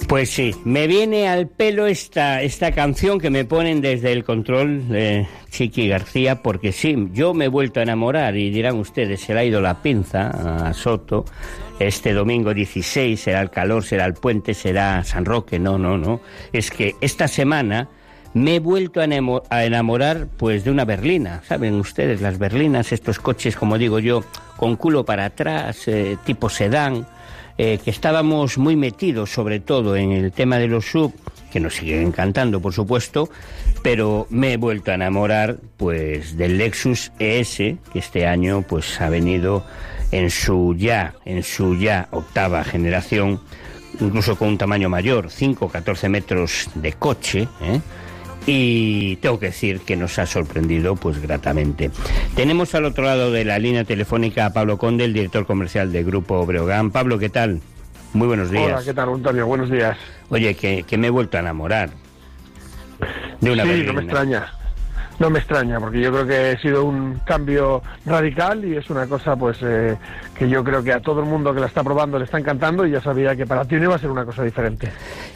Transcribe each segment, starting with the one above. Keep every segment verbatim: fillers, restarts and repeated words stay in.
Pues sí, me viene al pelo esta, esta canción que me ponen desde el control de Chiqui García, porque sí, yo me he vuelto a enamorar y dirán ustedes, se le ha ido la pinza a Soto. Este domingo dieciséis será el calor, será el puente, será San Roque. No, no, no. Es que esta semana me he vuelto a enamorar pues de una berlina. ¿Saben ustedes? Las berlinas, estos coches, como digo yo, con culo para atrás, eh, tipo sedán. Eh, que estábamos muy metidos sobre todo en el tema de los S U V, que nos siguen encantando por supuesto, pero me he vuelto a enamorar pues del Lexus E S, que este año pues ha venido en su ya, en su ya octava generación, incluso con un tamaño mayor, cinco a catorce metros de coche, ¿eh? Y tengo que decir que nos ha sorprendido pues gratamente. Tenemos al otro lado de la línea telefónica a Pablo Conde, el director comercial de Grupo Breogán. Pablo, ¿qué tal? Muy buenos días. Hola, ¿qué tal, Antonio? Buenos días. Oye, que, que me he vuelto a enamorar de una Sí, berlina. no me extraña. No me extraña, porque yo creo que ha sido un cambio radical y es una cosa pues eh, que yo creo que a todo el mundo que la está probando le está encantando, y ya sabía que para ti no iba a ser una cosa diferente.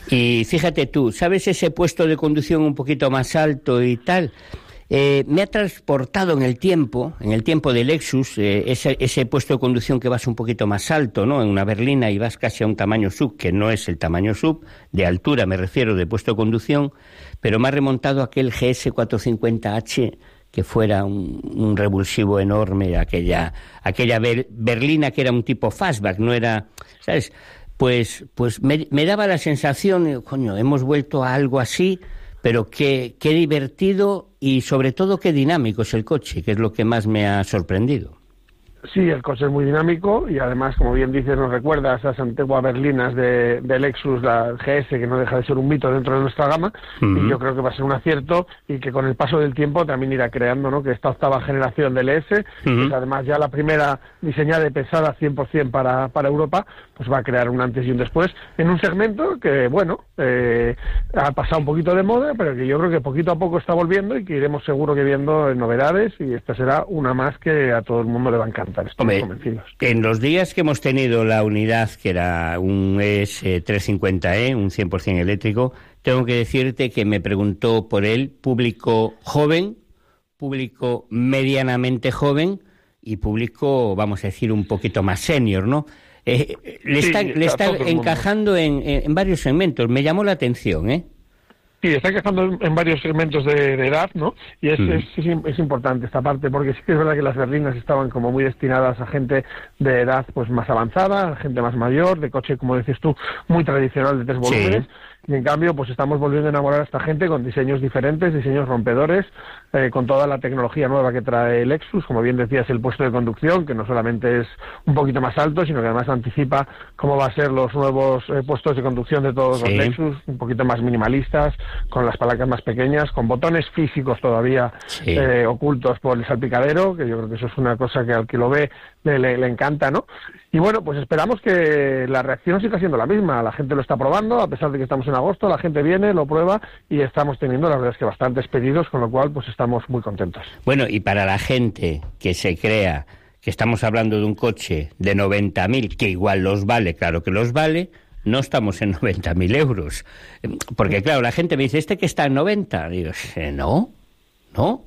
Y fíjate tú, ¿sabes ese puesto de conducción un poquito más alto y tal? Eh, me ha transportado en el tiempo, en el tiempo de Lexus, eh, ese, ese puesto de conducción que vas un poquito más alto, ¿no? En una berlina y vas casi a un tamaño S U V, que no es el tamaño S U V, de altura me refiero, de puesto de conducción, pero me ha remontado a aquel G S cuatrocientos cincuenta H, que fuera un, un revulsivo enorme, aquella, aquella ber, berlina que era un tipo fastback, no era, ¿sabes? Pues, pues me, me daba la sensación, coño, hemos vuelto a algo así, pero qué, qué divertido y sobre todo qué dinámico es el coche, que es lo que más me ha sorprendido. Sí, el coche es muy dinámico y además, como bien dices, nos recuerda a esas antiguas berlinas de, de Lexus, la G S, que no deja de ser un mito dentro de nuestra gama, uh-huh. Y yo creo que va a ser un acierto y que con el paso del tiempo también irá creando, ¿no?, que esta octava generación del E S, uh-huh. que además ya la primera diseñada y pensada cien por ciento para, para Europa, pues va a crear un antes y un después en un segmento que, bueno, eh, ha pasado un poquito de moda, pero que yo creo que poquito a poco está volviendo y que iremos seguro que viendo novedades, y esta será una más que a todo el mundo le va a encantar. Hombre, en los días que hemos tenido la unidad, que era un E S trescientos cincuenta E, un cien por ciento eléctrico, tengo que decirte que me preguntó por él público joven, público medianamente joven y público, vamos a decir, un poquito más senior, ¿no? Eh, le, sí, está, le está encajando en, en varios segmentos. Me llamó la atención, ¿eh? Sí, está encajando en varios segmentos de, de edad, ¿no? Y es, mm. es, es, es importante esta parte, porque sí que es verdad que las berlinas estaban como muy destinadas a gente de edad pues más avanzada, a gente más mayor, de coche, como dices tú, muy tradicional de tres volúmenes. Sí. Y en cambio, pues estamos volviendo a enamorar a esta gente con diseños diferentes, diseños rompedores, eh, con toda la tecnología nueva que trae Lexus, como bien decías, el puesto de conducción, que no solamente es un poquito más alto, sino que además anticipa cómo va a ser los nuevos eh, puestos de conducción de todos sí. los Lexus, un poquito más minimalistas, con las palancas más pequeñas, con botones físicos todavía sí. eh, ocultos por el salpicadero, que yo creo que eso es una cosa que al que lo ve le, le, le encanta, ¿no? Y bueno, pues esperamos que la reacción siga siendo la misma. La gente lo está probando, a pesar de que estamos en agosto, la gente viene, lo prueba y estamos teniendo, la verdad es que bastantes pedidos, con lo cual pues estamos muy contentos. Bueno, y para la gente que se crea que estamos hablando de un coche de noventa mil, que igual los vale, claro que los vale, no estamos en noventa mil euros. Porque claro, la gente me dice, ¿este que está en noventa? Digo, no, no.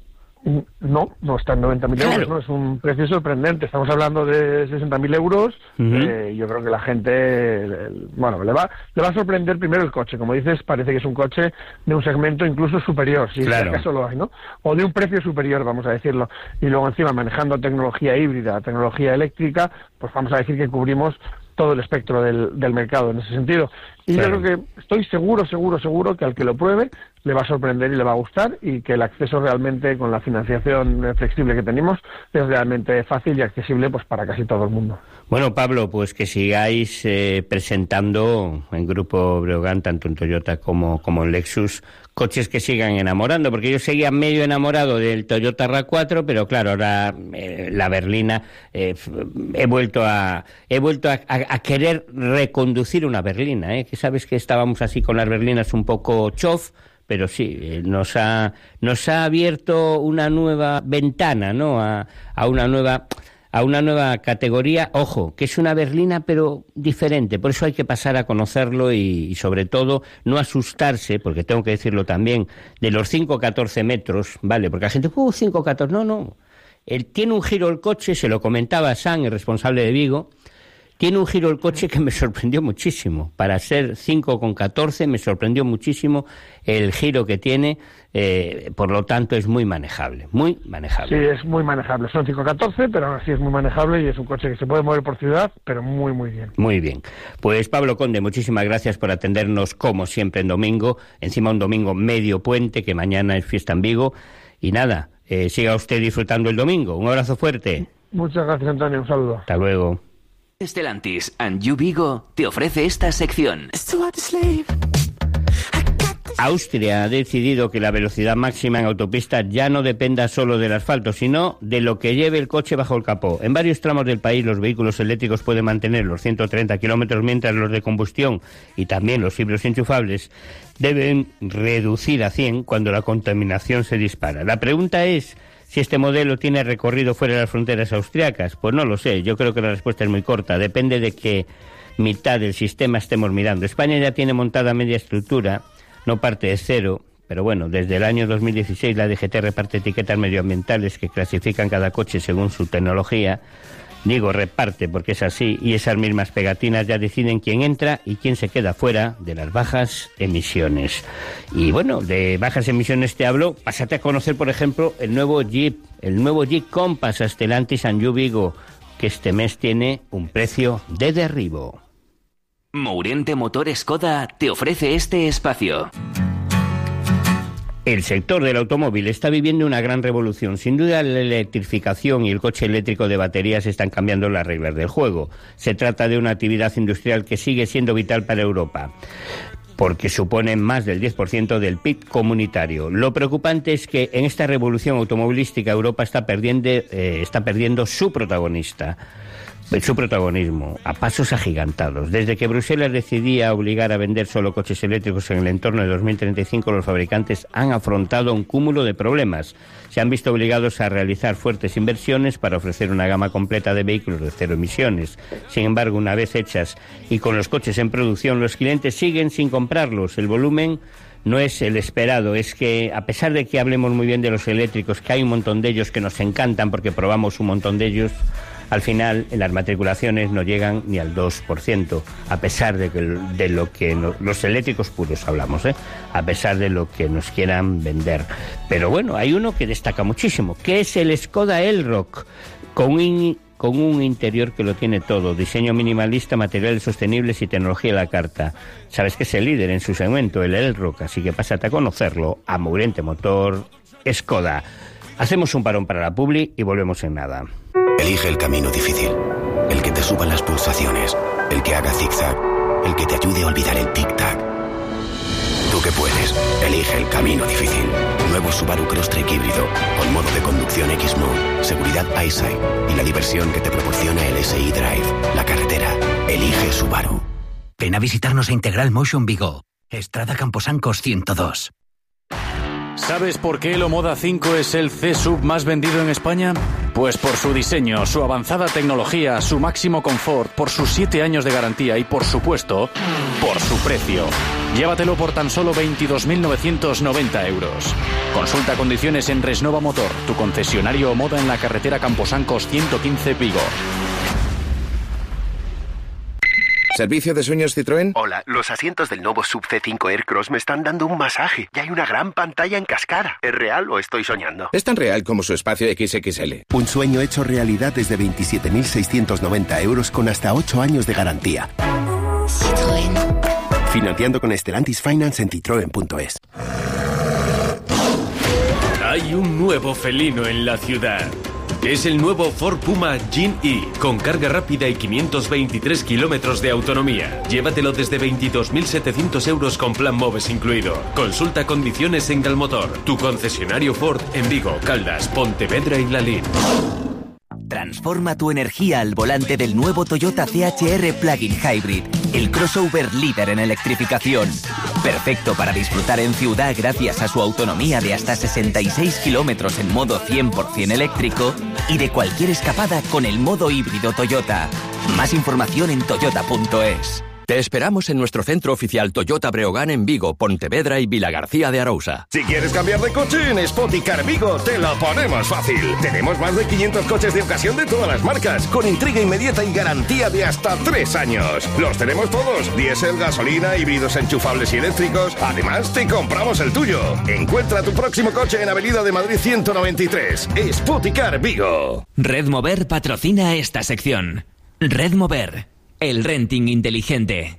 No, no está en noventa mil claro. euros, ¿no? Es un precio sorprendente. Estamos hablando de sesenta mil euros. Uh-huh. Eh, yo creo que la gente, bueno, le va, le va a sorprender primero el coche. Como dices, parece que es un coche de un segmento incluso superior, si claro. acaso lo hay, ¿no? O de un precio superior, vamos a decirlo. Y luego encima, manejando tecnología híbrida, tecnología eléctrica, pues vamos a decir que cubrimos todo el espectro del, del mercado en ese sentido. Y claro. yo creo que estoy seguro, seguro, seguro que al que lo pruebe le va a sorprender y le va a gustar, y que el acceso realmente con la financiación flexible que tenemos es realmente fácil y accesible pues para casi todo el mundo. Bueno, Pablo, pues que sigáis eh, presentando en Grupo Breogán, tanto en Toyota como, como en Lexus, coches que sigan enamorando, porque yo seguía medio enamorado del Toyota RAV cuatro, pero claro, ahora eh, la berlina, eh, he vuelto a he vuelto a, a, a querer reconducir una berlina, ¿eh? Que sabes que estábamos así con las berlinas un poco chof, pero sí, eh, nos ha nos ha abierto una nueva ventana, ¿no? A, a una nueva a una nueva categoría, ojo, que es una berlina pero diferente, por eso hay que pasar a conocerlo y, y sobre todo no asustarse, porque tengo que decirlo también, de los cinco a catorce metros, ¿vale? Porque la gente, uh, cinco a catorce, no, no, él tiene un giro el coche, se lo comentaba a San, el responsable de Vigo, tiene un giro el coche que me sorprendió muchísimo. Para ser cinco con catorce me sorprendió muchísimo el giro que tiene, eh, por lo tanto es muy manejable, muy manejable. Sí, es muy manejable. Son cinco catorce, pero aún así es muy manejable y es un coche que se puede mover por ciudad, pero muy, muy bien. Muy bien. Pues Pablo Conde, muchísimas gracias por atendernos como siempre en domingo, encima un domingo medio puente, que mañana es fiesta en Vigo. Y nada, eh, siga usted disfrutando el domingo. Un abrazo fuerte. Muchas gracias, Antonio. Un saludo. Hasta luego. Stellantis and You Vigo te ofrece esta sección. Austria ha decidido que la velocidad máxima en autopistas ya no dependa solo del asfalto, sino de lo que lleve el coche bajo el capó. En varios tramos del país los vehículos eléctricos pueden mantener los ciento treinta kilómetros, mientras los de combustión y también los híbridos enchufables deben reducir a cien cuando la contaminación se dispara. La pregunta es si este modelo tiene recorrido fuera de las fronteras austriacas. Pues no lo sé, yo creo que la respuesta es muy corta, depende de qué mitad del sistema estemos mirando. España ya tiene montada media estructura, no parte de cero, pero bueno, desde el año dos mil dieciséis la D G T reparte etiquetas medioambientales que clasifican cada coche según su tecnología. Digo reparte porque es así, y esas mismas pegatinas ya deciden quién entra y quién se queda fuera de las bajas emisiones. Y bueno, de bajas emisiones te hablo, pásate a conocer, por ejemplo, el nuevo Jeep, el nuevo Jeep Compass a Stellantis and You Vigo, que este mes tiene un precio de derribo. Mourente Motor Skoda te ofrece este espacio. El sector del automóvil está viviendo una gran revolución. Sin duda, la electrificación y el coche eléctrico de baterías están cambiando las reglas del juego. Se trata de una actividad industrial que sigue siendo vital para Europa, porque supone más del diez por ciento del P I B comunitario. Lo preocupante es que en esta revolución automovilística Europa está perdiendo, eh, está perdiendo su protagonista. su protagonismo a pasos agigantados. Desde que Bruselas decidía obligar a vender solo coches eléctricos en el entorno de dos mil treinta y cinco, los fabricantes han afrontado un cúmulo de problemas. Se han visto obligados a realizar fuertes inversiones para ofrecer una gama completa de vehículos de cero emisiones. Sin embargo, una vez hechas y con los coches en producción, los clientes siguen sin comprarlos. El volumen no es el esperado. Es que, a pesar de que hablemos muy bien de los eléctricos, que hay un montón de ellos que nos encantan porque probamos un montón de ellos, al final en las matriculaciones no llegan ni al dos por ciento, a pesar de, que, de lo que no, los eléctricos puros hablamos, ¿eh? a pesar de lo que nos quieran vender. Pero bueno, hay uno que destaca muchísimo, que es el Skoda Elroq, con un, con un interior que lo tiene todo: diseño minimalista, materiales sostenibles y tecnología a la carta. Sabes que es el líder en su segmento, el Elroq, así que pásate a conocerlo a Mourente Motor Skoda. Hacemos un parón para la publi y volvemos en nada. Elige el camino difícil, el que te suba las pulsaciones, el que haga zigzag, el que te ayude a olvidar el tic-tac. Tú que puedes, elige el camino difícil. Nuevo Subaru Crosstrek híbrido, con modo de conducción X-Mode, seguridad EyeSight y la diversión que te proporciona el S I Drive. La carretera, elige Subaru. Ven a visitarnos a Integral Motion Vigo, Estrada Camposancos ciento dos. ¿Sabes por qué el Omoda cinco es el C-Sub más vendido en España? Pues por su diseño, su avanzada tecnología, su máximo confort, por sus siete años de garantía y, por supuesto, por su precio. Llévatelo por tan solo veintidós mil novecientos noventa euros. Consulta condiciones en Resnova Motor, tu concesionario Omoda en la carretera Camposancos ciento quince Vigo. ¿Servicio de sueños Citroën? Hola, los asientos del nuevo Sub C cinco Aircross me están dando un masaje y hay una gran pantalla en cascada. ¿Es real o estoy soñando? Es tan real como su espacio equis equis ele. Un sueño hecho realidad desde veintisiete mil seiscientos noventa euros con hasta ocho años de garantía. Citroën. Financiando con Stellantis Finance en citroen punto es. Hay un nuevo felino en la ciudad. Es el nuevo Ford Puma Gen-E, con carga rápida y quinientos veintitrés kilómetros de autonomía. Llévatelo desde veintidós mil setecientos euros con plan MOVES incluido. Consulta condiciones en Galmotor, tu concesionario Ford en Vigo, Caldas, Pontevedra y Lalín. Transforma tu energía al volante del nuevo Toyota C H R Plug-in Hybrid, el crossover líder en electrificación. Perfecto para disfrutar en ciudad gracias a su autonomía de hasta sesenta y seis kilómetros en modo cien por ciento eléctrico y de cualquier escapada con el modo híbrido Toyota. Más información en toyota punto es. Te esperamos en nuestro centro oficial Toyota Breogán en Vigo, Pontevedra y Vilagarcía de Arousa. Si quieres cambiar de coche, en Spoticar Vigo te lo ponemos fácil. Tenemos más de quinientos coches de ocasión de todas las marcas, con entrega inmediata y garantía de hasta tres años. Los tenemos todos, diésel, gasolina, híbridos enchufables y eléctricos. Además, te compramos el tuyo. Encuentra tu próximo coche en Avenida de Madrid ciento noventa y tres. Spoticar Vigo. Red Mover patrocina esta sección. Red Mover. El renting inteligente.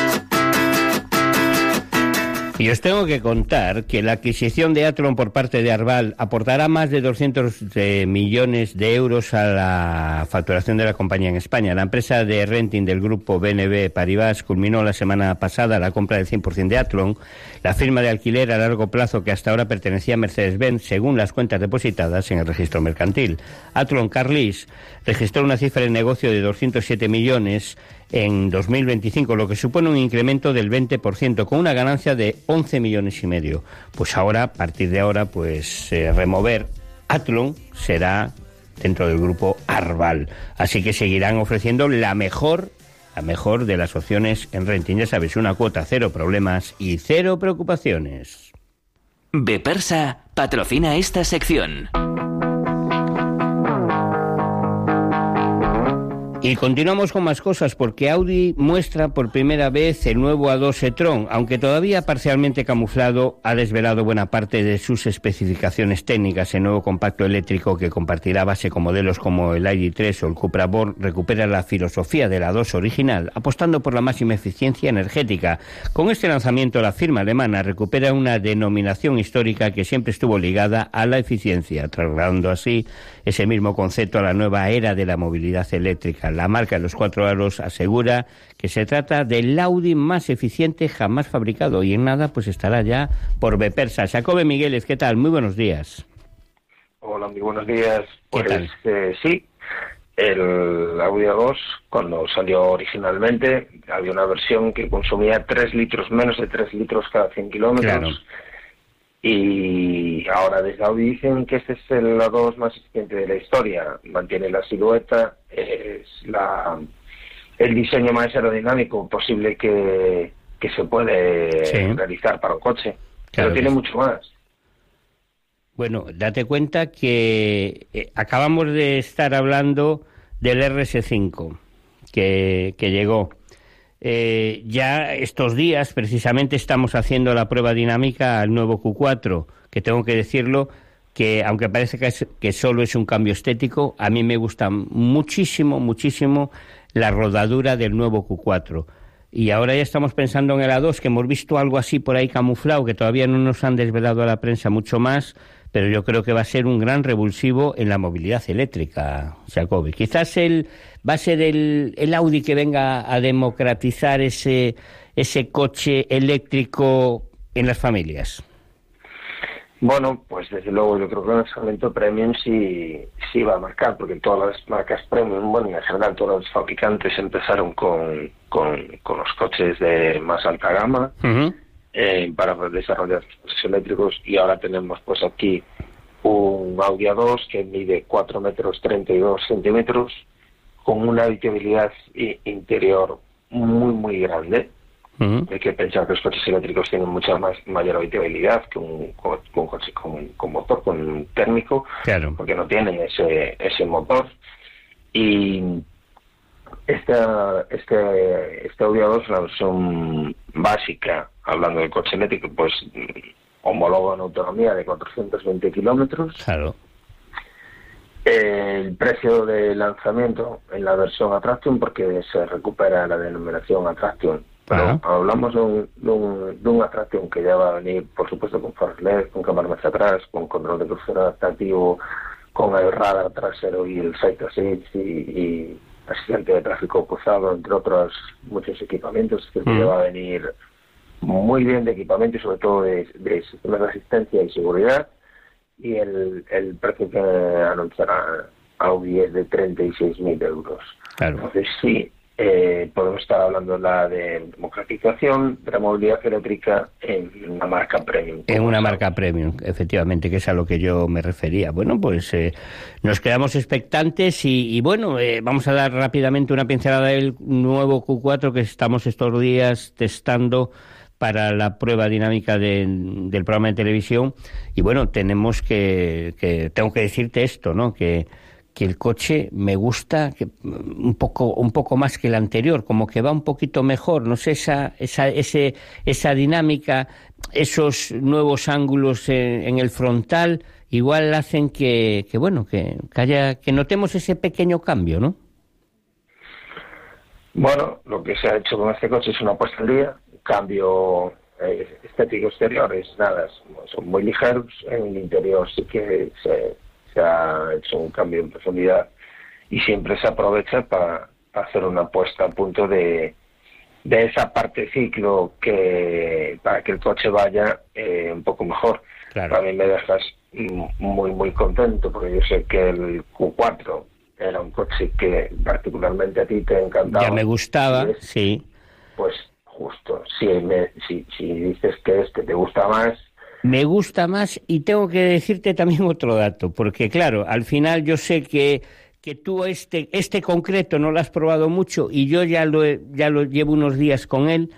Y os tengo que contar que la adquisición de Athlon por parte de Arval aportará más de doscientos millones de euros a la facturación de la compañía en España. La empresa de renting del grupo B N P Paribas culminó la semana pasada la compra del cien por ciento de Athlon, la firma de alquiler a largo plazo que hasta ahora pertenecía a Mercedes-Benz, según las cuentas depositadas en el registro mercantil. Athlon Car Lease registró una cifra de negocio de doscientos siete millones en dos mil veinticinco, lo que supone un incremento del veinte por ciento, con una ganancia de once millones y medio. Pues ahora, a partir de ahora, pues eh, remover Athlon será dentro del grupo Arval. Así que seguirán ofreciendo la mejor, la mejor de las opciones en renting. Ya sabes, una cuota, cero problemas y cero preocupaciones. Bepersa patrocina esta sección. Y continuamos con más cosas, porque Audi muestra por primera vez el nuevo A dos e-tron, aunque todavía parcialmente camuflado, ha desvelado buena parte de sus especificaciones técnicas. El nuevo compacto eléctrico, que compartirá base con modelos como el I D tres o el Cupra Born, recupera la filosofía del A dos original, apostando por la máxima eficiencia energética. Con este lanzamiento, la firma alemana recupera una denominación histórica que siempre estuvo ligada a la eficiencia, trasladando así ese mismo concepto a la nueva era de la movilidad eléctrica. La marca de los cuatro aros asegura que se trata del Audi más eficiente jamás fabricado, y en nada pues estará ya por Bepersa. Jacobe Migueles, ¿qué tal? Muy buenos días. Hola, muy buenos días. ¿Qué Pues tal? eh, sí, el Audi A dos, cuando salió originalmente, había una versión que consumía tres litros, menos de tres litros cada cien kilómetros. Claro. Y ahora desde Audi dicen que este es el A dos más eficiente de la historia. Mantiene la silueta, es la el diseño más aerodinámico posible que, que se puede Sí. realizar para un coche. Claro Pero tiene que sí. mucho más. Bueno, date cuenta que eh, acabamos de estar hablando del R S cinco que, que llegó. Eh, ya estos días precisamente estamos haciendo la prueba dinámica al nuevo Q cuatro, que tengo que decirlo que, aunque parece que, es, que solo es un cambio estético, a mí me gusta muchísimo, muchísimo la rodadura del nuevo Q cuatro. Y ahora ya estamos pensando en el A dos, que hemos visto algo así por ahí camuflado, que todavía no nos han desvelado a la prensa mucho más, pero yo creo que va a ser un gran revulsivo en la movilidad eléctrica, Jacobi. Quizás el, va a ser el, el Audi que venga a democratizar ese, ese coche eléctrico en las familias. Bueno, pues desde luego yo creo que el segmento premium sí, sí va a marcar, porque todas las marcas premium, bueno, y en general todos los fabricantes empezaron con, con, con los coches de más alta gama. Uh-huh. Eh, para desarrollar los coches eléctricos, y ahora tenemos pues aquí un Audi A dos que mide cuatro metros treinta y dos centímetros, con una habitabilidad i- interior muy muy grande. Uh-huh. Hay que pensar que los coches eléctricos tienen mucha más mayor habitabilidad que un, co- que un coche con, con motor, con un térmico, Claro. porque no tienen ese ese motor. Y esta este este Audi A dos, la versión básica, hablando del coche eléctrico, pues homólogo en autonomía de cuatrocientos veinte kilómetros. Claro. El precio de lanzamiento en la versión Attraction, porque se recupera la denominación Attraction, pero Ajá. hablamos de un, de, un, de un Attraction que ya va a venir, por supuesto, con faros L E D, con cámara marcha atrás, con control de crucero adaptativo, con el radar trasero y el side assist y, y asistente de tráfico cruzado, entre otros muchos equipamientos, que Mm. ya va a venir muy bien de equipamiento y sobre todo de, de sistemas de asistencia y seguridad. Y el, el precio que anunciará Audi es de treinta y seis mil euros. Claro. Entonces sí, eh, podemos estar hablando de la de democratización de la movilidad eléctrica en una marca premium. En una marca premium, efectivamente, que es a lo que yo me refería. Bueno, pues eh, nos quedamos expectantes y, y bueno, eh, vamos a dar rápidamente una pincelada del nuevo Q cuatro que estamos estos días testando para la prueba dinámica de, del programa de televisión. Y bueno, tenemos que, que tengo que decirte esto, ¿no? Que que el coche me gusta que, un poco un poco más que el anterior, como que va un poquito mejor, no sé, esa esa ese esa dinámica, esos nuevos ángulos en, en el frontal igual hacen que, que bueno, que, que haya que notemos ese pequeño cambio, ¿no? Bueno, lo que se ha hecho con este coche es una puesta al día, un cambio eh, estético exterior, es nada, son muy ligeros, en el interior sí que se se ha hecho un cambio en profundidad y siempre se aprovecha para hacer una puesta a punto de, de esa parte ciclo que para que el coche vaya eh, un poco mejor. Claro. A mí me dejas muy muy contento porque yo sé que el Q cuatro era un coche que particularmente a ti te encantaba. Ya me gustaba, es, sí. Pues justo, si, me, si, si dices que este te gusta más, me gusta más y tengo que decirte también otro dato, porque claro, al final yo sé que, que tú este este concreto no lo has probado mucho y yo ya lo, ya lo llevo unos días con él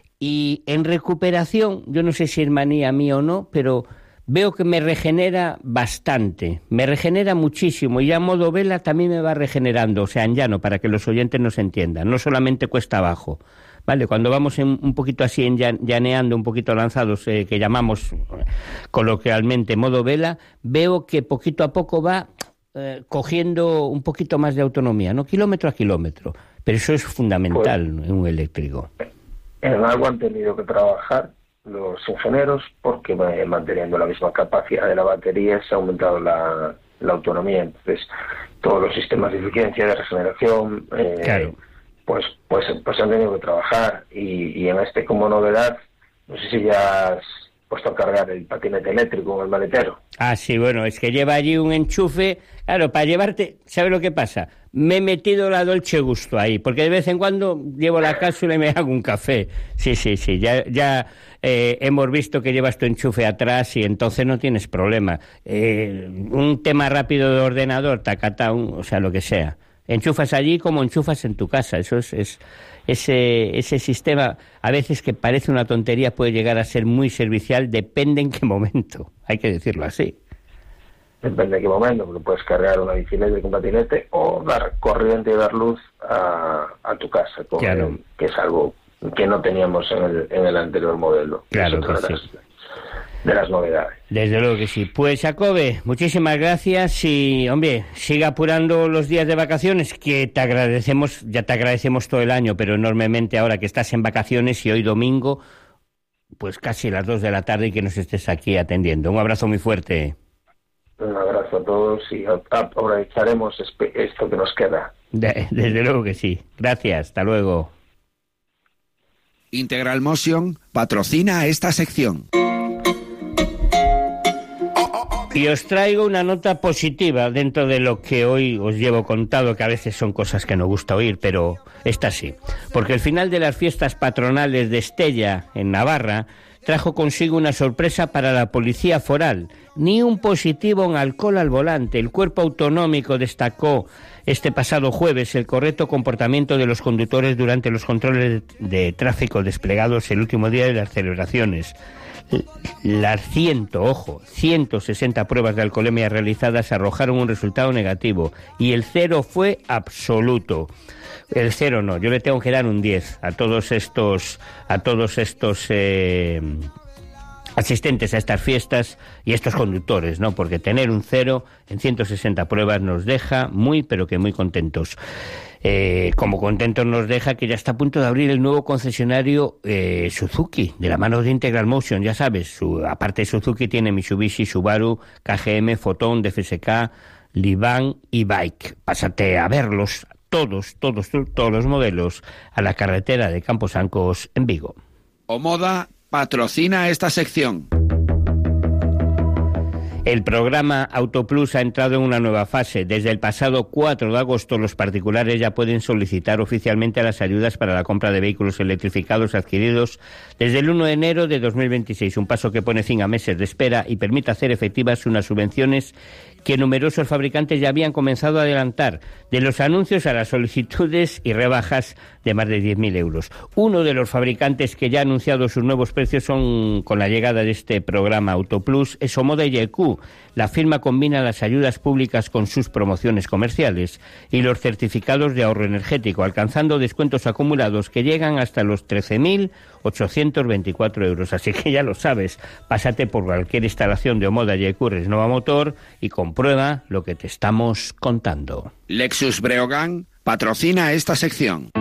y en recuperación, yo no sé si es manía mía o no, pero veo que me regenera bastante, me regenera muchísimo y ya modo vela también me va regenerando, o sea, en llano, para que los oyentes nos entiendan, no solamente cuesta abajo. Vale, cuando vamos en, un poquito así en llaneando, un poquito lanzados, eh, que llamamos coloquialmente modo vela, veo que poquito a poco va eh, cogiendo un poquito más de autonomía, no kilómetro a kilómetro, pero eso es fundamental pues, en un eléctrico. En algo han tenido que trabajar los ingenieros porque eh, manteniendo la misma capacidad de la batería se ha aumentado la, la autonomía, entonces todos los sistemas de eficiencia, de regeneración, eh, claro. Pues, pues, pues han tenido que trabajar y, y en este como novedad, no sé si ya has puesto a cargar el patinete eléctrico en el maletero. Ah, sí, bueno, es que lleva allí un enchufe, claro, para llevarte, ¿sabes lo que pasa? Me he metido la Dolce Gusto ahí, porque de vez en cuando llevo la cápsula y me hago un café. Sí, sí, sí, ya, ya eh, hemos visto que llevas tu enchufe atrás y entonces no tienes problema. Eh, un tema rápido de ordenador, tacata, un, o sea, lo que sea. Enchufas allí como enchufas en tu casa. Eso es, es ese ese sistema, a veces que parece una tontería, puede llegar a ser muy servicial, depende en qué momento, hay que decirlo así. Depende de qué momento, porque puedes cargar una bicicleta con patinete o dar corriente y dar luz a, a tu casa, con claro. el, que es algo que no teníamos en el, en el anterior modelo. Claro que sí. De las novedades. Desde luego que sí. Pues, Jacobe, muchísimas gracias y, hombre, siga apurando los días de vacaciones, que te agradecemos, ya te agradecemos todo el año, pero enormemente ahora que estás en vacaciones y hoy domingo, pues casi las dos de la tarde y que nos estés aquí atendiendo. Un abrazo muy fuerte. Un abrazo a todos y aprovecharemos esto que nos queda. De, desde luego que sí. Gracias, hasta luego. Integral Motion patrocina esta sección. Y os traigo una nota positiva dentro de lo que hoy os llevo contado, que a veces son cosas que no gusta oír, pero esta sí. Porque el final de las fiestas patronales de Estella, en Navarra, trajo consigo una sorpresa para la policía foral. Ni un positivo en alcohol al volante. El cuerpo autonómico destacó este pasado jueves el correcto comportamiento de los conductores durante los controles de tráfico desplegados el último día de las celebraciones. Las ciento, ojo, ciento sesenta pruebas de alcoholemia realizadas arrojaron un resultado negativo y el cero fue absoluto. El cero no, yo le tengo que dar un diez a todos estos, a todos estos eh, asistentes a estas fiestas y estos conductores, ¿no? Porque tener un cero en ciento sesenta pruebas nos deja muy, pero que muy contentos. Eh, como contentos nos deja que ya está a punto de abrir el nuevo concesionario eh, Suzuki, de la mano de Integral Motion, ya sabes, su, aparte de Suzuki tiene Mitsubishi, Subaru, K G M, Foton, D F S K, Livan y Bike. Pásate a verlos, todos, todos, todos los modelos, a la carretera de Camposancos en Vigo. Omoda patrocina esta sección. El programa Autoplus ha entrado en una nueva fase. Desde el pasado cuatro de agosto, los particulares ya pueden solicitar oficialmente las ayudas para la compra de vehículos electrificados adquiridos desde el uno de enero de dos mil veintiséis, un paso que pone fin a meses de espera y permite hacer efectivas unas subvenciones que numerosos fabricantes ya habían comenzado a adelantar, de los anuncios a las solicitudes y rebajas de más de diez mil euros. Uno de los fabricantes que ya ha anunciado sus nuevos precios son, con la llegada de este programa Autoplus, es Omoda y E Q. La firma combina las ayudas públicas con sus promociones comerciales y los certificados de ahorro energético, alcanzando descuentos acumulados que llegan hasta los trece mil ochocientos veinticuatro euros. Así que ya lo sabes, pásate por cualquier instalación de Omoda y E Q Renova Motor y comprueba lo que te estamos contando. Lexus Breogán patrocina esta sección.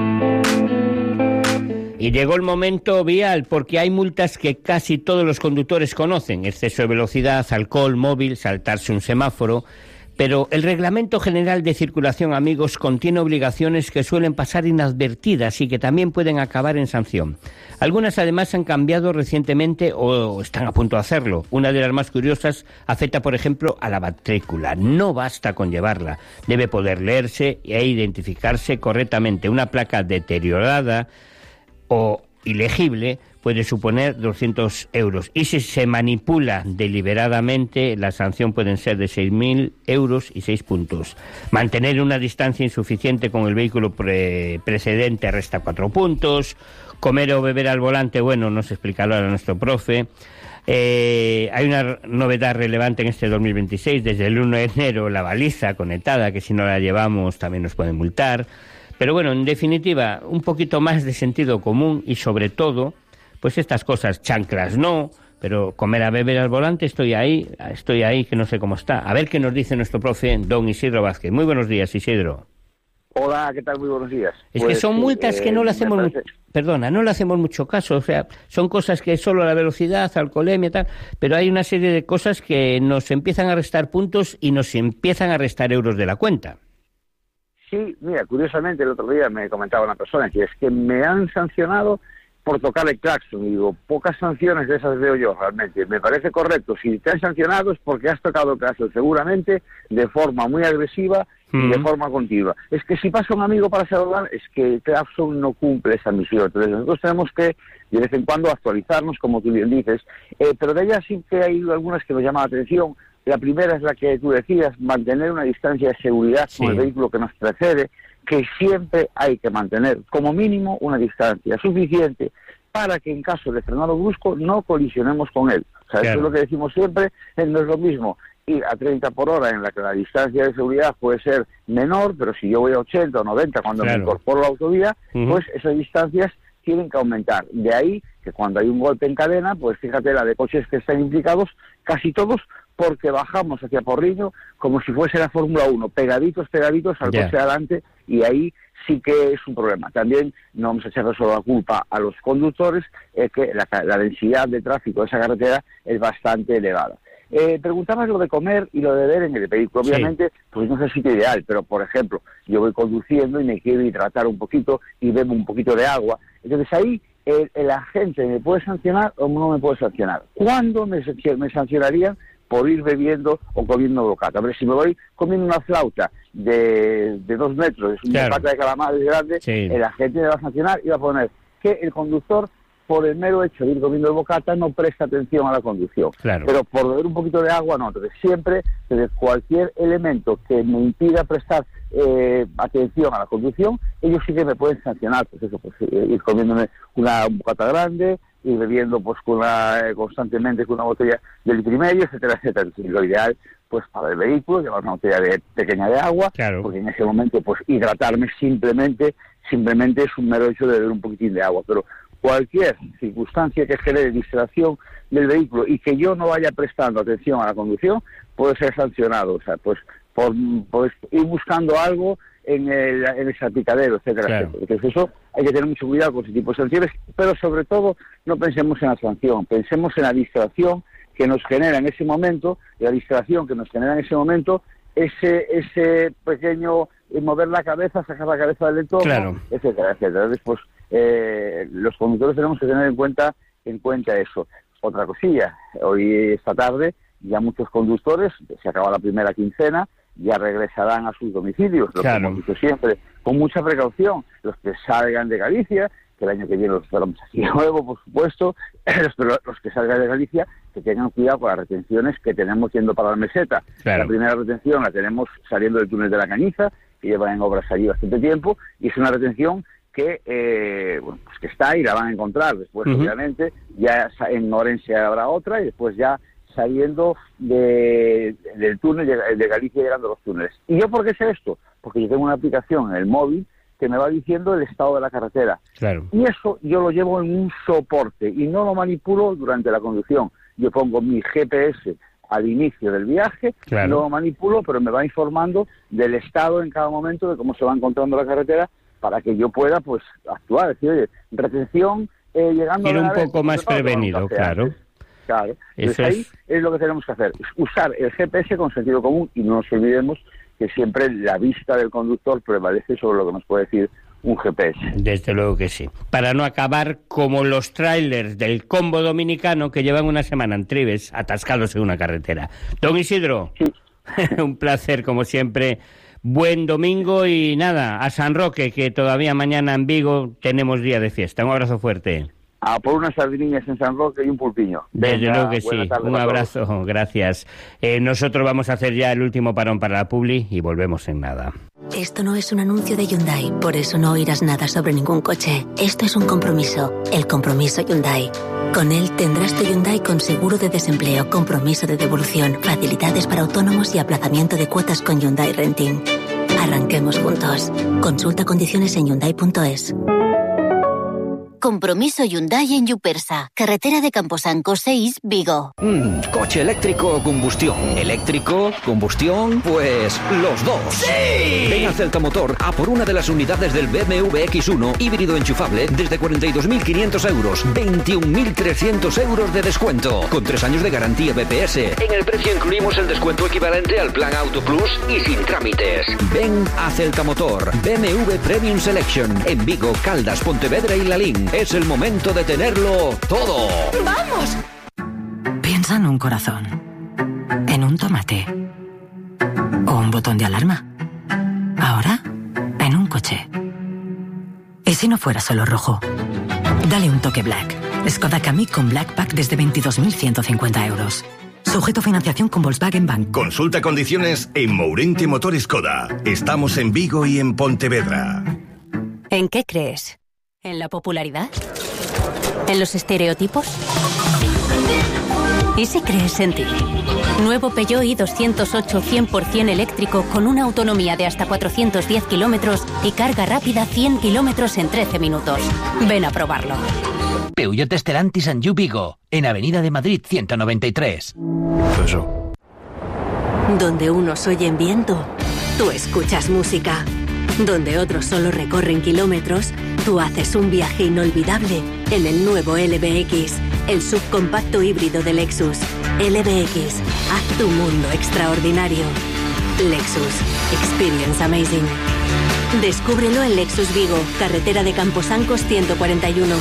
Y llegó el momento vial, porque hay multas que casi todos los conductores conocen: exceso de velocidad, alcohol, móvil, saltarse un semáforo. Pero el Reglamento General de Circulación, amigos, contiene obligaciones que suelen pasar inadvertidas y que también pueden acabar en sanción. Algunas además han cambiado recientemente o están a punto de hacerlo. Una de las más curiosas afecta, por ejemplo, a la matrícula. No basta con llevarla, debe poder leerse e identificarse correctamente. Una placa deteriorada o ilegible puede suponer doscientos euros. Y si se manipula deliberadamente, la sanción puede ser de seis mil euros y seis puntos. Mantener una distancia insuficiente con el vehículo pre- precedente resta cuatro puntos. Comer o beber al volante, bueno, nos explicará ahora nuestro profe. Eh, hay una novedad relevante en este dos mil veintiséis. Desde el uno de enero, la baliza conectada, que si no la llevamos también nos pueden multar. Pero bueno, en definitiva, un poquito más de sentido común y sobre todo, pues estas cosas, chanclas no, pero comer a beber al volante, estoy ahí, estoy ahí, que no sé cómo está. A ver qué nos dice nuestro profe, don Isidro Vázquez. Muy buenos días, Isidro. Hola, ¿qué tal? Muy buenos días. Es pues, que son multas eh, que no le hacemos, parece... mu- perdona, no le hacemos mucho caso, o sea, son cosas que solo la velocidad, alcoholemia y tal, pero hay una serie de cosas que nos empiezan a restar puntos y nos empiezan a restar euros de la cuenta. Sí, mira, curiosamente el otro día me comentaba una persona que es que me han sancionado por tocar el claxon. Y digo, pocas sanciones de esas veo yo realmente. Me parece correcto, si te han sancionado es porque has tocado el claxon, seguramente de forma muy agresiva y mm. de forma continua. Es que si pasa un amigo para saludar, es que el claxon no cumple esa misión. Entonces nosotros tenemos que de vez en cuando actualizarnos, como tú bien dices, eh, pero de ellas sí que hay algunas que nos llaman la atención. La primera es la que tú decías, mantener una distancia de seguridad sí. con el vehículo que nos precede, que siempre hay que mantener como mínimo una distancia suficiente para que en caso de frenado brusco no colisionemos con él. O sea, claro. Eso es lo que decimos siempre, no es lo mismo ir a treinta por hora en la que la distancia de seguridad puede ser menor, pero si yo voy a ochenta o noventa cuando claro. me incorporo a la autovía, uh-huh. pues esas distancias tienen que aumentar. De ahí que cuando hay un golpe en cadena, pues fíjate la de coches que están implicados, casi todos, porque bajamos hacia Porriño como si fuese la Fórmula uno, pegaditos, pegaditos al yeah. coche de adelante, y ahí sí que es un problema. También no vamos a echarle solo la culpa a los conductores, es que la, la densidad de tráfico de esa carretera es bastante elevada. Eh, preguntabas lo de comer y lo de beber en el vehículo. Obviamente, sí. pues no es el sitio ideal, pero por ejemplo, yo voy conduciendo y me quiero hidratar un poquito y bebo un poquito de agua. Entonces ahí el, el agente me puede sancionar o no me puede sancionar. ¿Cuándo me, me sancionarían por ir bebiendo o comiendo bocata? A ver, si me voy comiendo una flauta de, de dos metros, una claro. pata de calamar grande, sí. el agente me va a sancionar y va a poner que el conductor, por el mero hecho de ir comiendo el bocata, no presta atención a la conducción. Claro. Pero por beber un poquito de agua, no. Entonces, siempre, desde cualquier elemento que me impida prestar eh, atención a la conducción, ellos sí que me pueden sancionar. Pues eso, pues ir comiéndome una bocata grande, ir bebiendo pues con una, eh, constantemente con una botella de litro y medio, etcétera, etcétera. Entonces, lo ideal, pues para el vehículo, llevar una botella de, pequeña de agua, claro. porque en ese momento, pues hidratarme simplemente, simplemente es un mero hecho de beber un poquitín de agua. Pero cualquier circunstancia que genere distracción del vehículo y que yo no vaya prestando atención a la conducción puede ser sancionado, o sea, pues por, por ir buscando algo en el, en el salpicadero, etcétera, claro. etcétera. Entonces eso hay que tener mucho cuidado con ese tipo de sanciones, pero sobre todo no pensemos en la sanción, pensemos en la distracción que nos genera en ese momento, y la distracción que nos genera en ese momento ese ese pequeño mover la cabeza, sacar la cabeza del entorno, claro. etcétera, etcétera. Después Eh, los conductores tenemos que tener en cuenta en cuenta eso. Otra cosilla, hoy esta tarde ya muchos conductores, se acaba la primera quincena, ya regresarán a sus domicilios, lo claro. que hemos dicho siempre, con mucha precaución, los que salgan de Galicia, que el año que viene los esperamos aquí de nuevo, por supuesto, los, los que salgan de Galicia, que tengan cuidado con las retenciones que tenemos yendo para la meseta. Claro. La primera retención la tenemos saliendo del túnel de la Cañiza, que llevan en obras allí bastante tiempo, y es una retención que eh, bueno, pues que está y la van a encontrar después, uh-huh. obviamente, ya en Orense habrá otra, y después ya saliendo de, del túnel de Galicia, llegando a los túneles. ¿Y yo por qué sé esto? Porque yo tengo una aplicación en el móvil que me va diciendo el estado de la carretera. Claro. Y eso yo lo llevo en un soporte y no lo manipulo durante la conducción. Yo pongo mi G P S al inicio del viaje, claro. no lo manipulo, pero me va informando del estado en cada momento, de cómo se va encontrando la carretera, para que yo pueda pues actuar. Es decir, oye, retención, eh, llegando... Ir a un la poco más prevenido, claro. Antes. Claro, Eso entonces ahí es... es lo que tenemos que hacer, usar el G P S con sentido común, y no nos olvidemos que siempre la vista del conductor prevalece sobre lo que nos puede decir un G P S. Desde luego que sí. Para no acabar como los trailers del combo dominicano que llevan una semana en Tribes atascados en una carretera. Don Isidro, sí. Un placer como siempre. Buen domingo y nada, a San Roque, que todavía mañana en Vigo tenemos día de fiesta. Un abrazo fuerte. A por unas sardinias en San Roque y un pulpiño. Desde Venga, luego que sí. Un abrazo, todos. Gracias. Eh, nosotros vamos a hacer ya el último parón para la publi y volvemos en nada. Esto no es un anuncio de Hyundai, por eso no oirás nada sobre ningún coche. Esto es un compromiso, el compromiso Hyundai. Con él tendrás tu Hyundai con seguro de desempleo, compromiso de devolución, facilidades para autónomos y aplazamiento de cuotas con Hyundai Renting. Arranquemos juntos. Consulta condiciones en hyundai punto es. Compromiso Hyundai en Yupersa, carretera de Camposanco seis, Vigo. Mm, ¿Coche eléctrico o combustión? ¿Eléctrico? ¿Combustión? Pues los dos. ¡Sí! Ven a Celta Motor a por una de las unidades del B M W X uno híbrido enchufable desde cuarenta y dos mil quinientos euros, veintiún mil trescientos euros de descuento, con tres años de garantía B P S. En el precio incluimos el descuento equivalente al plan Auto Plus y sin trámites. Ven a Celta Motor, B M W Premium Selection, en Vigo, Caldas, Pontevedra y Lalín. Es el momento de tenerlo todo. ¡Vamos! Piensa en un corazón, en un tomate o un botón de alarma. Ahora, en un coche. ¿Y si no fuera solo rojo? Dale un toque Black. Skoda Kamiq con Black Pack desde veintidós mil ciento cincuenta euros. Sujeto a financiación con Volkswagen Bank. Consulta condiciones en Mourente Motor Skoda. Estamos en Vigo y en Pontevedra. ¿En qué crees? ¿En la popularidad? ¿En los estereotipos? ¿Y si crees en ti? Nuevo Peugeot i doscientos ocho cien por ciento eléctrico con una autonomía de hasta cuatrocientos diez kilómetros y carga rápida cien kilómetros en trece minutos. Ven a probarlo. Peugeot Stellantis en Vigo, en Avenida de Madrid ciento noventa y tres. Eso. Donde unos oyen viento, tú escuchas música. Donde otros solo recorren kilómetros, tú haces un viaje inolvidable en el nuevo L B X, el subcompacto híbrido de Lexus. L B X, haz tu mundo extraordinario. Lexus, experience amazing. Descúbrelo en Lexus Vigo, carretera de Camposancos ciento cuarenta y uno.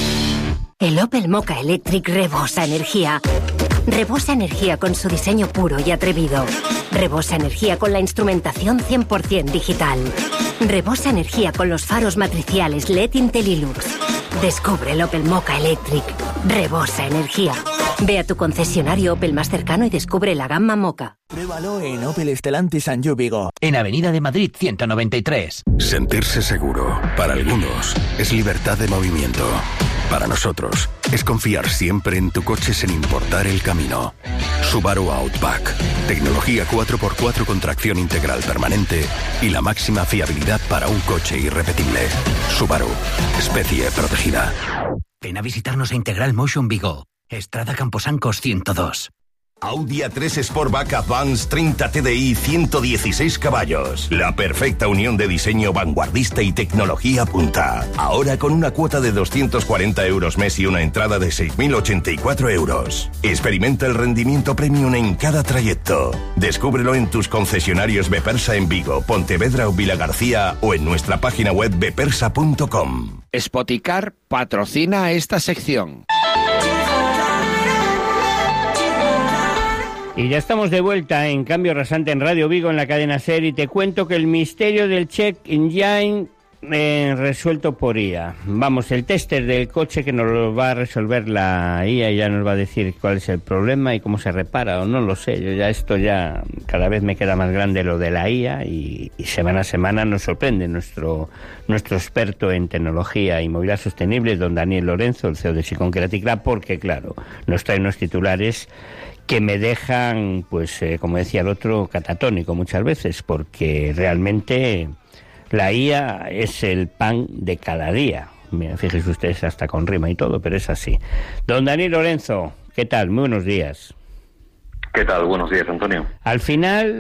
El Opel Mokka Electric rebosa energía. Rebosa energía con su diseño puro y atrevido. Rebosa energía con la instrumentación cien por ciento digital. Rebosa energía con los faros matriciales L E D Intellilux. Descubre el Opel Mokka Electric. Rebosa energía. Ve a tu concesionario Opel más cercano y descubre la gama Mokka. Pruébalo en Opel Stellantis en Vigo, en Avenida de Madrid ciento noventa y tres. Sentirse seguro, para algunos, es libertad de movimiento. Para nosotros, es confiar siempre en tu coche sin importar el camino. Subaru Outback. Tecnología cuatro por cuatro con tracción integral permanente y la máxima fiabilidad para un coche irrepetible. Subaru. Especie protegida. Ven a visitarnos a Integral Motion Vigo. Estrada Camposancos ciento dos. Audi A tres Sportback Advance treinta T D I ciento dieciséis caballos. La perfecta unión de diseño vanguardista y tecnología punta. Ahora con una cuota de doscientos cuarenta euros mes y una entrada de seis mil ochenta y cuatro euros. Experimenta el rendimiento premium en cada trayecto. Descúbrelo en tus concesionarios Bepersa en Vigo, Pontevedra o Vilagarcía o en nuestra página web bepersa punto com. Spoticar patrocina esta sección. Y ya estamos de vuelta en Cambio Rasante en Radio Vigo, en la cadena SER, y te cuento que el misterio del check engine eh, resuelto por I A. Vamos, el tester del coche que nos lo va a resolver la I A y ya nos va a decir cuál es el problema y cómo se repara, o no lo sé. Yo ya esto ya cada vez me queda más grande lo de la I A y, y semana a semana nos sorprende nuestro nuestro experto en tecnología y movilidad sostenible, don Daniel Lorenzo, el C E O de Siconcraticla, porque claro, nos trae unos titulares que me dejan, pues, eh, como decía el otro, catatónico muchas veces, porque realmente la I A es el pan de cada día. Mira, fíjense ustedes, hasta con rima y todo, pero es así. Don Daniel Lorenzo, ¿qué tal? Muy buenos días. ¿Qué tal? Buenos días, Antonio. Al final,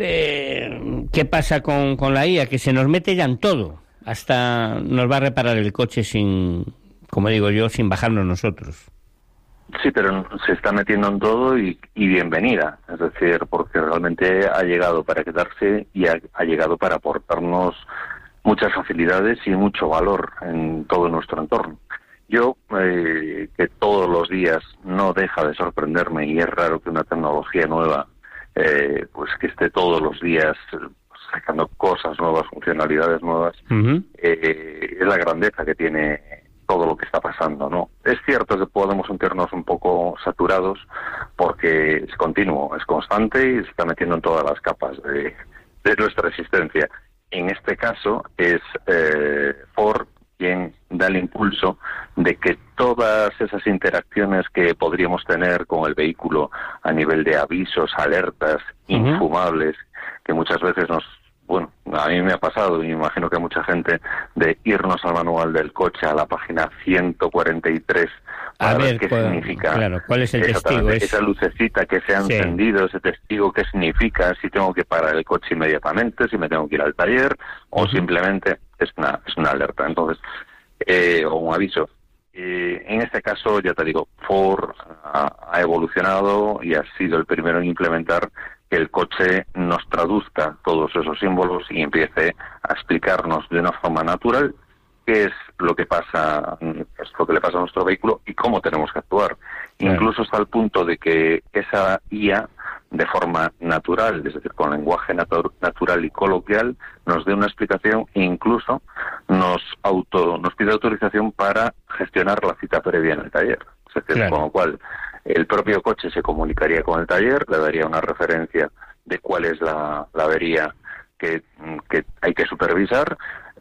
eh, ¿qué pasa con, con la I A? Que se nos mete ya en todo. Hasta nos va a reparar el coche sin, como digo yo, sin bajarnos nosotros. Sí, pero se está metiendo en todo y, y bienvenida, es decir, porque realmente ha llegado para quedarse y ha, ha llegado para aportarnos muchas facilidades y mucho valor en todo nuestro entorno. Yo, eh, que todos los días no deja de sorprenderme, y es raro que una tecnología nueva, eh, pues que esté todos los días sacando cosas nuevas, funcionalidades nuevas, uh-huh. eh, es la grandeza que tiene todo lo que está pasando, ¿no? Es cierto que podemos sentirnos un poco saturados porque es continuo, es constante y se está metiendo en todas las capas de, de nuestra existencia. En este caso es eh, Ford quien da el impulso de que todas esas interacciones que podríamos tener con el vehículo a nivel de avisos, alertas, uh-huh. infumables, que muchas veces nos... Bueno, a mí me ha pasado, y me imagino que a mucha gente, de irnos al manual del coche, a la página ciento cuarenta y tres, para a ver, ver qué cuál, significa. Claro, ¿cuál es el testigo? Es... Esa lucecita que se ha sí. encendido, ese testigo, ¿qué significa? Si tengo que parar el coche inmediatamente, si me tengo que ir al taller, uh-huh. o simplemente es una, es una alerta, entonces, eh, o un aviso. Eh, en este caso, ya te digo, Ford ha, ha evolucionado y ha sido el primero en implementar que el coche nos traduzca todos esos símbolos y empiece a explicarnos de una forma natural qué es lo que pasa, es lo que le pasa a nuestro vehículo y cómo tenemos que actuar. Claro. Incluso hasta el punto de que esa I A, de forma natural, es decir, con lenguaje natu- natural y coloquial, nos dé una explicación e incluso nos auto nos pide autorización para gestionar la cita previa en el taller. Es decir, claro. con lo cual el propio coche se comunicaría con el taller, le daría una referencia de cuál es la, la avería que, que hay que supervisar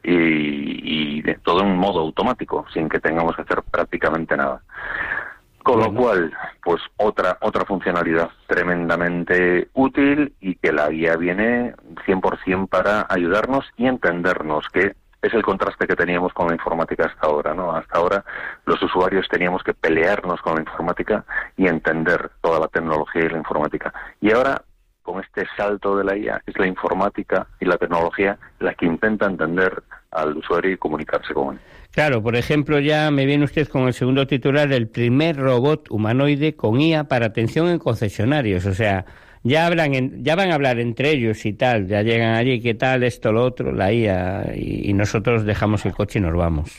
y, y de todo en modo automático, sin que tengamos que hacer prácticamente nada. Con bueno. lo cual, pues otra otra funcionalidad tremendamente útil y que la guía viene cien por ciento para ayudarnos y entendernos, que es el contraste que teníamos con la informática hasta ahora, ¿no? Hasta ahora los usuarios teníamos que pelearnos con la informática y entender toda la tecnología y la informática. Y ahora, con este salto de la I A, es la informática y la tecnología la que intenta entender al usuario y comunicarse con él. Claro, por ejemplo, ya me viene usted con el segundo titular, el primer robot humanoide con I A para atención en concesionarios. O sea, ya hablan, en, ya van a hablar entre ellos y tal, ya llegan allí, qué tal, esto, lo otro, la I A, y, y nosotros dejamos el coche y nos vamos.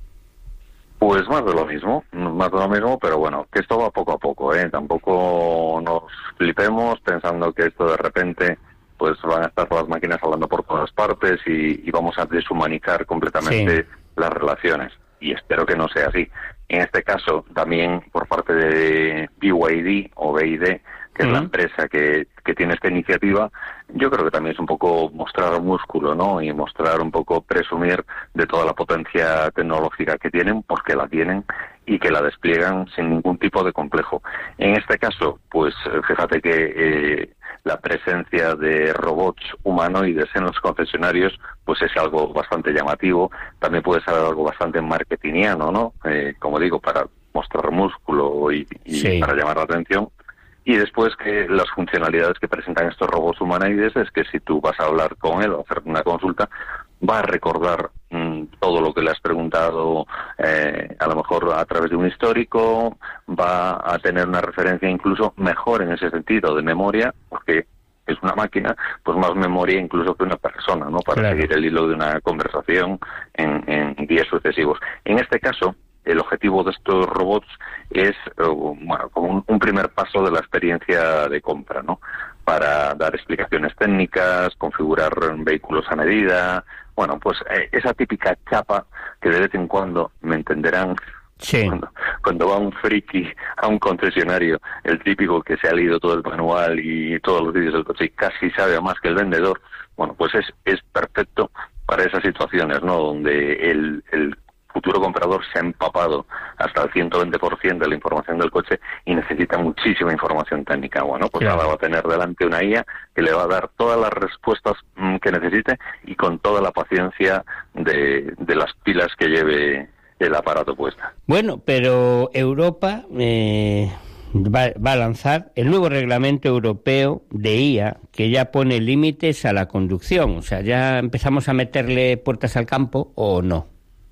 Pues más de lo mismo, más de lo mismo, pero bueno, que esto va poco a poco, ¿eh? Tampoco nos flipemos pensando que esto de repente pues van a estar las máquinas hablando por todas partes y, y vamos a deshumanizar completamente sí. las relaciones. Y espero que no sea así. En este caso, también por parte de B Y D o B Y D, que uh-huh. es la empresa que, que tiene esta iniciativa, yo creo que también es un poco mostrar músculo, ¿no? Y mostrar un poco, presumir de toda la potencia tecnológica que tienen, porque la tienen, y que la despliegan sin ningún tipo de complejo. En este caso, pues fíjate que eh, la presencia de robots humanoides en los concesionarios pues es algo bastante llamativo, también puede ser algo bastante marketingiano, ¿no? Eh, como digo, para mostrar músculo y, y sí. para llamar la atención. Y después que las funcionalidades que presentan estos robots humanoides es que si tú vas a hablar con él o hacer una consulta, va a recordar mmm, todo lo que le has preguntado, eh, a lo mejor a través de un histórico, va a tener una referencia incluso mejor en ese sentido de memoria, porque es una máquina, pues más memoria incluso que una persona, ¿no? Para claro. seguir el hilo de una conversación en, en días sucesivos. En este caso, el objetivo de estos robots es, bueno, como un, un primer paso de la experiencia de compra, ¿no? Para dar explicaciones técnicas, configurar vehículos a medida, bueno, pues eh, esa típica chapa que de vez en cuando, me entenderán, sí. cuando, cuando va un friki a un concesionario, el típico que se ha leído todo el manual y todos los vídeos del coche y casi sabe más que el vendedor, bueno, pues es, es perfecto para esas situaciones, ¿no? Donde el, el futuro comprador se ha empapado hasta el ciento veinte por ciento de la información del coche y necesita muchísima información técnica. Bueno, pues claro. ahora va a tener delante una I A que le va a dar todas las respuestas mmm, que necesite y con toda la paciencia de, de las pilas que lleve el aparato puesta. Bueno, pero Europa eh, va, va a lanzar el nuevo reglamento europeo de I A que ya pone límites a la conducción. O sea, ¿ya empezamos a meterle puertas al campo o no?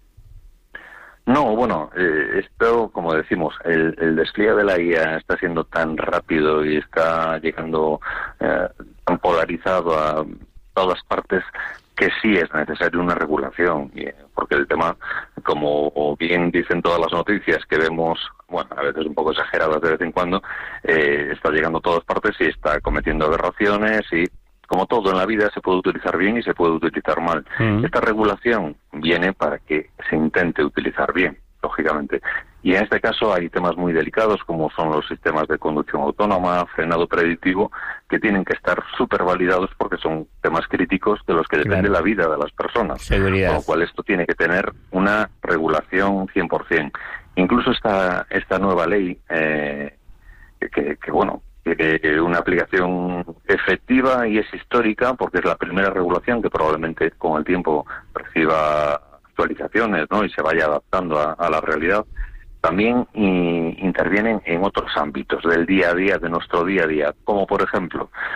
No, bueno, eh, esto, como decimos, el, el despliegue de la I A está siendo tan rápido y está llegando eh, tan polarizado a todas partes que sí es necesaria una regulación, porque el tema, como bien dicen todas las noticias que vemos, bueno, a veces un poco exageradas de vez en cuando, eh, está llegando a todas partes y está cometiendo aberraciones y, como todo en la vida, se puede utilizar bien y se puede utilizar mal. Mm. Esta regulación viene para que se intente utilizar bien, lógicamente. Y en este caso hay temas muy delicados, como son los sistemas de conducción autónoma, frenado predictivo, que tienen que estar súper validados porque son temas críticos de los que depende claro. la vida de las personas. Seguridad. Con lo cual esto tiene que tener una regulación cien por ciento. Incluso esta, esta nueva ley, eh, que, que bueno... Eh, una aplicación efectiva y es histórica porque es la primera regulación que probablemente con el tiempo reciba actualizaciones, ¿no? Y se vaya adaptando a, a la realidad. También y, intervienen en otros ámbitos del día a día, de nuestro día a día, como por ejemplo